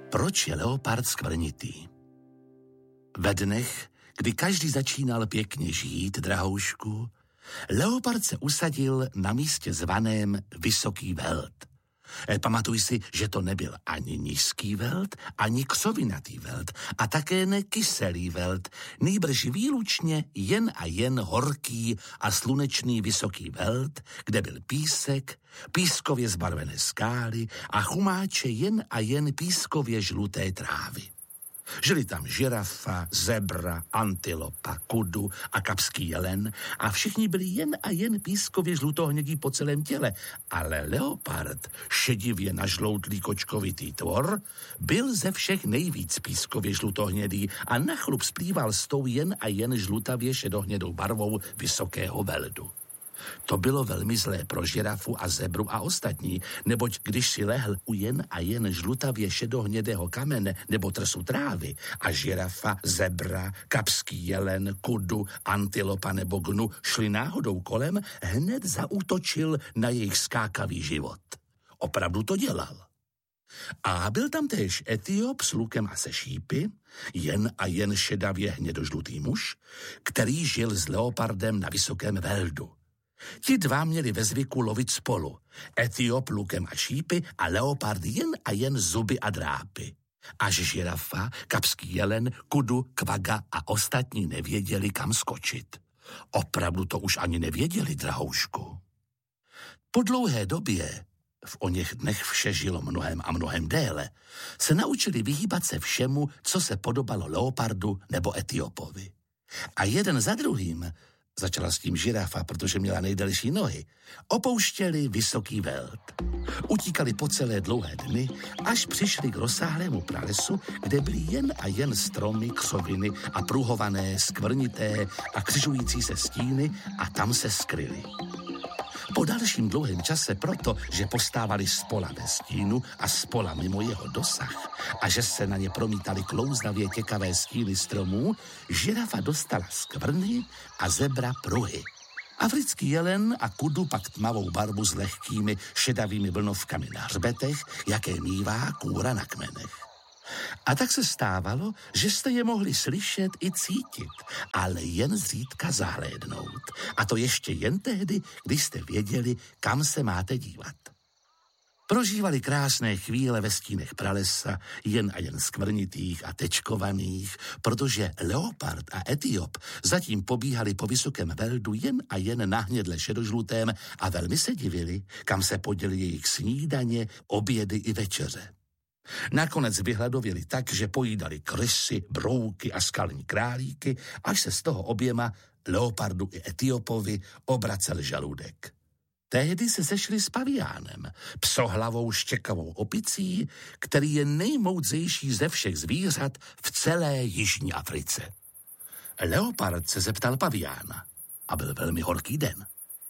Proč je leopard skvrnitý? Ve dnech, kdy každý začínal pěkně žít, drahoušku, leopard se usadil na místě zvaném Vysoký Velt. Pamatuj si, že to nebyl ani nízký velt, ani křovinatý velt a také ne kyselý velt, nýbrž výlučně jen a jen horký a slunečný vysoký velt, kde byl písek, pískově zbarvené skály a chumáče jen a jen pískově žluté trávy. Žili tam žirafa, zebra, antilopa, kudu a kapský jelen a všichni byli jen a jen pískově žlutohnědí po celém těle, ale leopard, šedivě nažloutlý kočkovitý tvor, byl ze všech nejvíc pískově žlutohnědý a na chlup splýval s tou jen a jen žlutavě šedohnědou barvou Vysokého Veldu. To bylo velmi zlé pro žirafu a zebru a ostatní, neboť když si lehl u jen a jen žlutavě šedohnědého kamene nebo trsu trávy a žirafa, zebra, kapský jelen, kudu, antilopa nebo gnu šli náhodou kolem, hned zaútočil na jejich skákavý život. Opravdu to dělal. A byl tam též Etiop s lukem a se šípy, jen a jen šedavě hnědožlutý muž, který žil s leopardem na Vysokém Veldu. Ti dva měli ve zvyku lovit spolu. Etiop lukem a šípy a leopard jen a jen zuby a drápy. Až žirafa, kapský jelen, kudu, kvaga a ostatní nevěděli, kam skočit. Opravdu to už ani nevěděli, drahoušku. Po dlouhé době, v oněch dnech vše žilo mnohem a mnohem déle, se naučili vyhýbat se všemu, co se podobalo leopardu nebo Etiopovi. A jeden za druhým, začala s tím žirafa, protože měla nejdelší nohy, opouštěli Vysoký Velt. Utíkali po celé dlouhé dny, až přišli k rozsáhlému pralesu, kde byly jen a jen stromy, křoviny a pruhované, skvrnité a křižující se stíny a tam se skryli. Po dalším dlouhém čase proto, že postávali spola ve stínu a spola mimo jeho dosah a že se na ně promítaly klouzavě těkavé stíny stromů, žirafa dostala skvrny a zebra pruhy. Africký jelen a kudu pak tmavou barvu s lehkými šedavými vlnovkami na hřbetech, jaké mívá kůra na kmenech. A tak se stávalo, že jste je mohli slyšet i cítit, ale jen zřídka zahlédnout. A to ještě jen tehdy, když jste věděli, kam se máte dívat. Prožívali krásné chvíle ve stínech pralesa, jen a jen skvrnitých a tečkovaných, protože leopard a Etiop zatím pobíhali po Vysokém Veldu jen a jen na hnědle šedožlutém a velmi se divili, kam se poděli jejich snídaně, obědy i večeře. Nakonec vyhladověli tak, že pojídali krysy, brouky a skalní králíky, až se z toho oběma, leopardu i Etiopovi, obracel žaludek. Tehdy se sešli s paviánem, psohlavou štěkavou opicí, který je nejmoudřejší ze všech zvířat v celé Jižní Africe. Leopard se zeptal paviána a byl velmi horký den.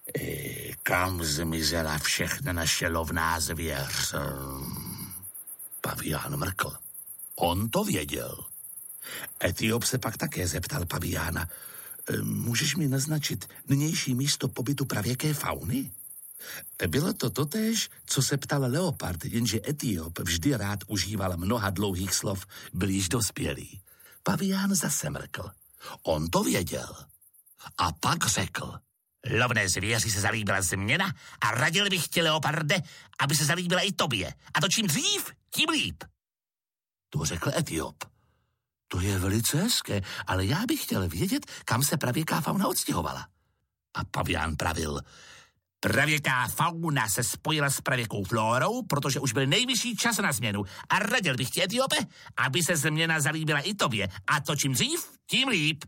Kam zmizela všechna naše lovná zvěř? Pavián mrkl. On to věděl. Etiop se pak také zeptal paviána. Můžeš mi naznačit nynější místo pobytu pravěké fauny? Bylo to totéž, co se ptal leopard, jenže Etiop vždy rád užíval mnoha dlouhých slov, byl již dospělý. Pavián zase mrkl. On to věděl. A pak řekl. Lovné zvěři se zalíbila změna a radil bych ti, leoparde, aby se zalíbila i tobě. A to čím dřív, tím líp. To řekl Etiop. To je velice hezké, ale já bych chtěl vědět, kam se pravěká fauna odstěhovala. A pavián pravil. Pravěká fauna se spojila s pravěkou flórou, protože už byl nejvyšší čas na změnu. A radil bych ti, Etiope, aby se změna zalíbila i tobě. A to čím dřív, tím líp.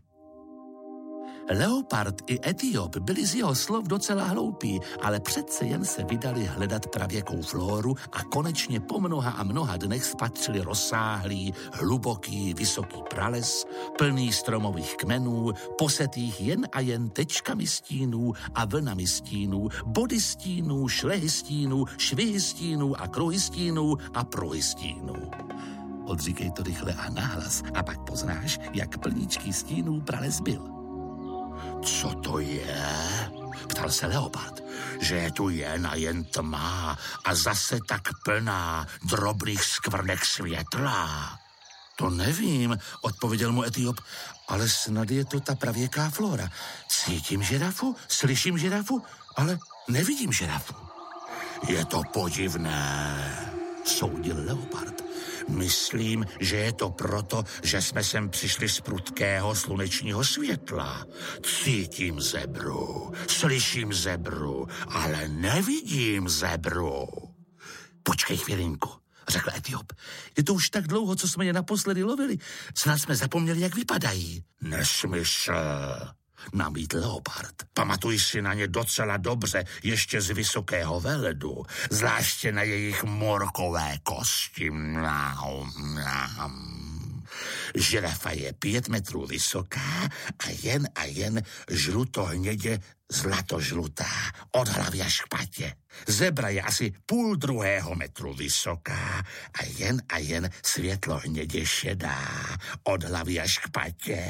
Leopard i Etiop byli z jeho slov docela hloupí, ale přece jen se vydali hledat pravěkou flóru a konečně po mnoha a mnoha dnech spatřili rozsáhlý, hluboký, vysoký prales, plný stromových kmenů, posetých jen a jen tečkami stínů a vlnami stínů, body stínů, šlehy stínů, švihy stínů a kruhy stínů a pruhy stínů. Odříkej to rychle a nahlas a pak poznáš, jak plničký stínů prales byl. Co to je? Ptal se leopard. Že je tu jen a jen tma a zase tak plná drobných skvrnek světla. To nevím, odpověděl mu Etiop, ale snad je to ta pravěká Flora. Cítím žirafu, slyším žirafu, ale nevidím žirafu. Je to podivné, soudil leopard. Myslím, že je to proto, že jsme sem přišli z prudkého slunečního světla. Cítím zebru, slyším zebru, ale nevidím zebru. Počkej chvilinku, řekl Etiop. Je to už tak dlouho, co jsme je naposledy lovili. Snad jsme zapomněli, jak vypadají. Nesmysl, namítl leopard. Pamatuj si na ně docela dobře, ještě z vysokého veledu, zvláště na jejich morkové kosti. Žirafa je 5 metrů vysoká a jen žlutohnědě zlatožlutá od hlavy až k patě. Zebra je asi 0,5 metru vysoká a jen světlohnědě šedá od hlavy až k patě.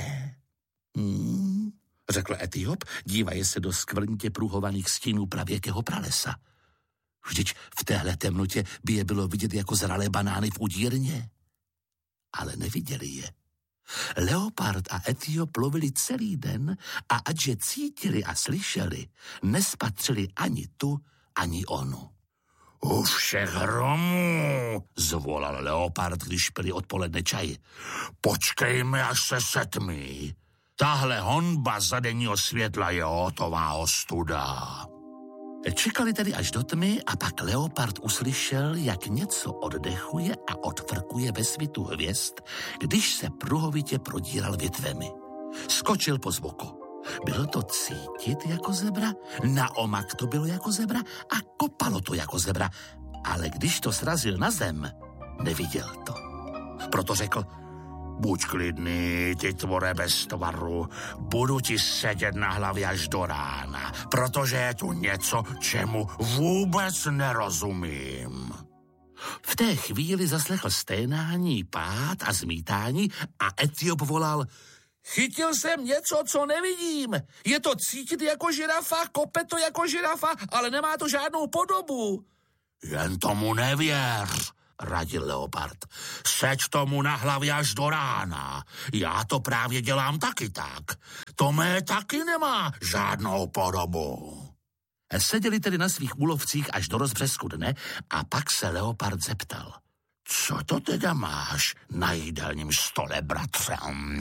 Řekl Etiop, dívaje se do skvrnitě pruhovaných stínů pravěkého pralesa. Vždyť v téhle temnotě by je bylo vidět jako zralé banány v udírně. Ale neviděli je. Leopard a Etiop lovili celý den a ačže cítili a slyšeli, nespatřili ani tu, ani onu. U všech hromů, zvolal leopard, když pili odpoledne čaj. Počkejme, až se setmí. Tahle honba za denního světla je hotová ostuda. Čekali tedy až do tmy a pak leopard uslyšel, jak něco oddechuje a odfrkuje ve svitu hvězd, když se pruhovitě prodíral větvemi. Skočil po zvuku. Bylo to cítit jako zebra, na omak to bylo jako zebra a kopalo to jako zebra, ale když to srazil na zem, neviděl to. Proto řekl: buď klidný, ty tvore bez tvaru, budu ti sedět na hlavě až do rána, protože je tu něco, čemu vůbec nerozumím. V té chvíli zaslechl sténání, pád a zmítání a Etiop volal: chytil jsem něco, co nevidím. Je to cítit jako žirafa, kope to jako žirafa, ale nemá to žádnou podobu. Jen tomu nevěř, radil leopard. Seď tomu na hlavě až do rána. Já to právě dělám taky tak. To mé taky nemá žádnou podobu. Seděli tedy na svých úlovcích až do rozbřesku dne a pak se leopard zeptal: co to teda máš na jídelním stole, bratře?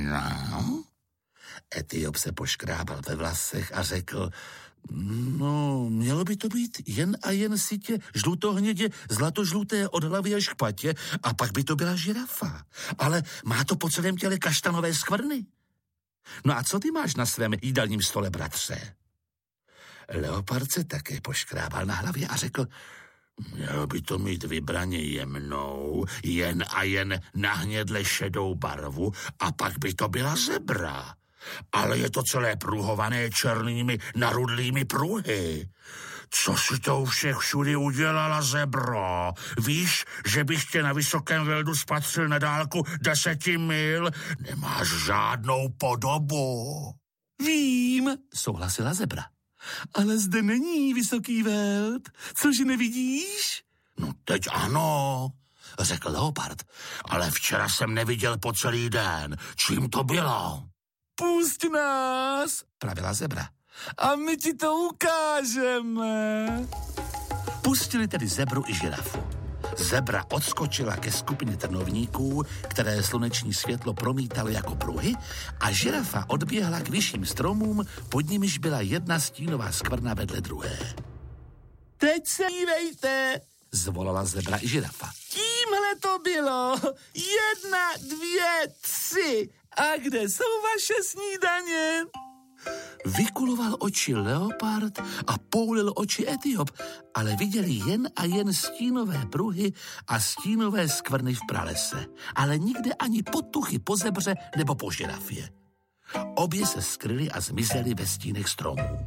Etiop se poškrábal ve vlasech a řekl: no, mělo by to být jen a jen sytě žlutohnědě zlatožluté od hlavy až k patě a pak by to byla žirafa. Ale má to po celém těle kaštanové skvrny. No a co ty máš na svém jídelním stole, bratře? Leopard se také poškrábal na hlavě a řekl: měl by to mít vybraně jemnou, jen a jen nahnědle šedou barvu a pak by to byla zebra. Ale je to celé pruhované černými narudlými pruhy. Co si to u všech všudy udělala, zebro? Víš, že bych tě na vysokém veldu spatřil na dálku 10 mil? Nemáš žádnou podobu. Vím, souhlasila zebra. Ale zde není vysoký veld. Cože nevidíš? No teď ano, řekl leopard. Ale včera jsem neviděl po celý den. Čím to bylo? Pusť nás, pravila zebra. A my ti to ukážeme. Pustili tedy zebru i žirafu. Zebra odskočila ke skupině trnovníků, které sluneční světlo promítalo jako pruhy, a žirafa odběhla k vyšším stromům, pod nimiž byla jedna stínová skvrna vedle druhé. Teď se dívejte, zvolala zebra i žirafa. Tímhle to bylo. 1, 2, 3. A kde jsou vaše snídaně? Vykuloval oči leopard a poulil oči Etiop, ale viděli jen a jen stínové pruhy a stínové skvrny v pralese, ale nikde ani potuchy po zebře nebo po žirafě. Obě se skryly a zmizely ve stínech stromů.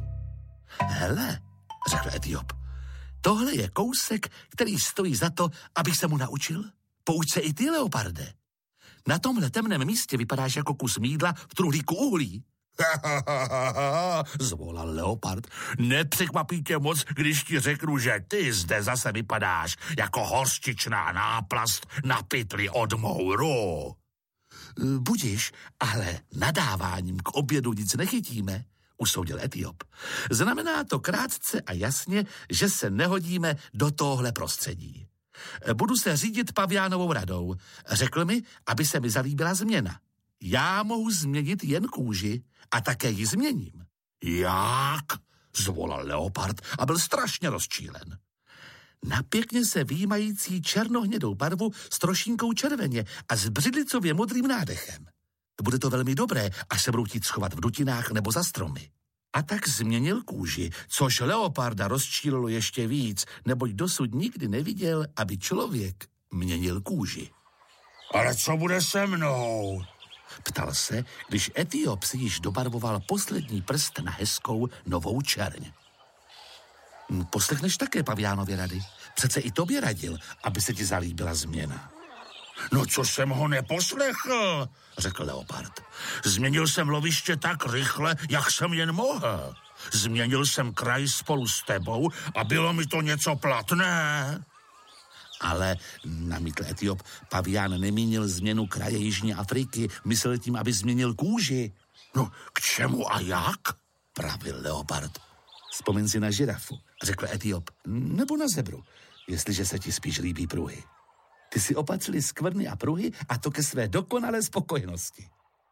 Hele, řekl Etiop, tohle je kousek, který stojí za to, abych se mu naučil. Pouč se i ty, leoparde. Na tomhle temném místě vypadáš jako kus mýdla v truhlíku uhlí. Zvolal leopard. Nepřekvapí tě moc, když ti řeknu, že ty zde zase vypadáš jako hořčičná náplast na pytli od mouru. Budiš, ale nadáváním k obědu nic nechytíme, usoudil Etiop. Znamená to krátce a jasně, že se nehodíme do tohle prostředí. Budu se řídit paviánovou radou. Řekl mi, aby se mi zalíbila změna. Já mohu změnit jen kůži a také ji změním. Jak? Zvolal leopard a byl strašně rozčílen. Na pěkně se výjímající černohnědou barvu s trošinkou červeně a s břidlicově modrým nádechem. Bude to velmi dobré, až se budou chtít schovat v dutinách nebo za stromy. A tak změnil kůži, což leoparda rozčílilo ještě víc, neboť dosud nikdy neviděl, aby člověk měnil kůži. Ale co bude se mnou? Ptal se, když Etiop si již dobarvoval poslední prst na hezkou novou čerň. Poslechneš také paviánově rady? Přece i tobě radil, aby se ti zalíbila změna. No, co jsem ho neposlechl, řekl leopard. Změnil jsem loviště tak rychle, jak jsem jen mohl. Změnil jsem kraj spolu s tebou a bylo mi to něco platné. Ale, namítl Etiop, pavián nemínil změnu kraje Jižní Afriky, myslel tím, aby změnil kůži. No, k čemu a jak? Pravil leopard. Vzpomeň si na žirafu, řekl Etiop, nebo na zebru, jestliže se ti spíš líbí pruhy. Ty si opatřili skvrny a pruhy a to ke své dokonalé spokojenosti.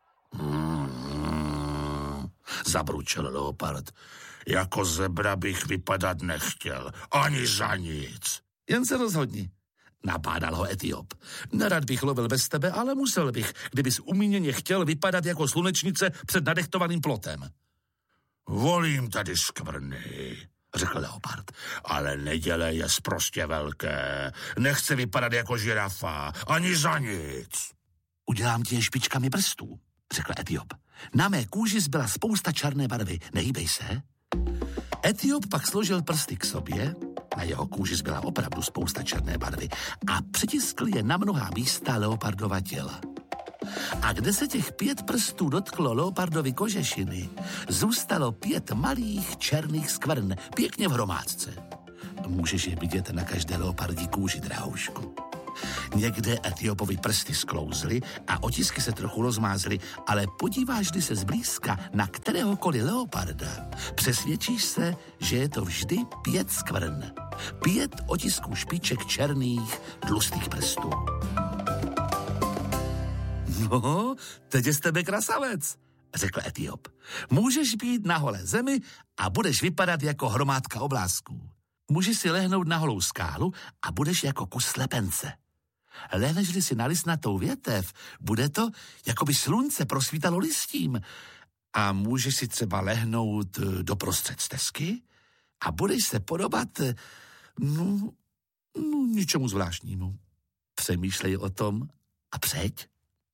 Zabručel leopard. Jako zebra bych vypadat nechtěl, ani za nic. Jen se rozhodni, nabádal ho Etiop. Nerad bych lovil bez tebe, ale musel bych, kdybys umíněně chtěl vypadat jako slunečnice před nadechtovaným plotem. Volím tady skvrny, řekl leopard, ale nedělej je sprostě velké. Nechci vypadat jako žirafa, ani za nic. Udělám ti je špičkami prstů, řekl Etiop. Na mé kůži zbyla spousta černé barvy, nehýbej se. Etiop pak složil prsty k sobě, na jeho kůži zbyla opravdu spousta černé barvy a přitiskl je na mnohá místa leopardova těla. A kde se těch 5 prstů dotklo leopardovy kožešiny, zůstalo 5 malých černých skvrn, pěkně v hromádce. Můžeš je vidět na každé leopardí kůži, drahoušku. Někde Etiopovi prsty sklouzly a otisky se trochu rozmázly, ale podíváš-li se zblízka na kteréhokoliv leoparda, přesvědčíš se, že je to vždy 5 skvrn. 5 otisků špiček černých, tlustých prstů. No, teď je z tebe krasavec, řekl Etiop. Můžeš být na holé zemi a budeš vypadat jako hromádka oblázků. Můžeš si lehnout na holou skálu a budeš jako kus slepence. Lehneš-li si na listnatou větev, bude to, jako by slunce prosvítalo listím. A můžeš si třeba lehnout doprostřed stezky a budeš se podobat, ničemu zvláštnímu. Přemýšlej o tom a přejď.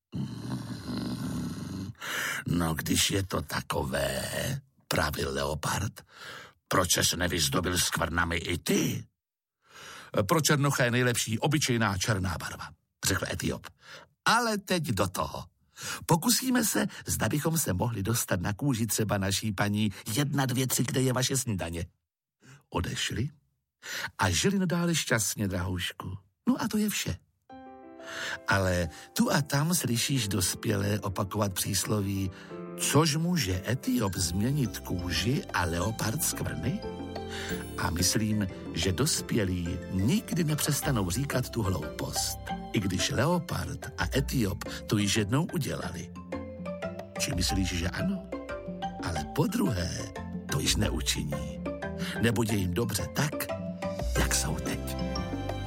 No, když je to takové, pravil leopard, proč se nevyzdobil skvrnami i ty? Pro černocha je nejlepší obyčejná černá barva, řekl Etiop. Ale teď do toho. Pokusíme se, zda bychom se mohli dostat na kůži třeba naší paní 1, 2, 3, kde je vaše snídaně. Odešli a žili nadále šťastně, drahoušku. No a to je vše. Ale tu a tam slyšíš dospělé opakovat přísloví, což může Etiop změnit kůži a leopard skvrny? A myslím, že dospělí nikdy nepřestanou říkat tu hloupost, i když leopard a Etiop to již jednou udělali. Či myslíš, že ano? Ale podruhé to již neučiní. Nebude jim dobře tak, jak jsou